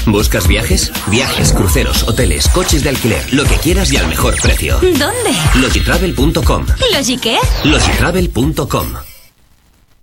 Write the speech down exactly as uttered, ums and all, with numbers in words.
¿Buscas viajes? Viajes, cruceros, hoteles, coches de alquiler, lo que quieras y al mejor precio. ¿Dónde? Logitravel punto com. ¿Logi qué? Logitravel punto com.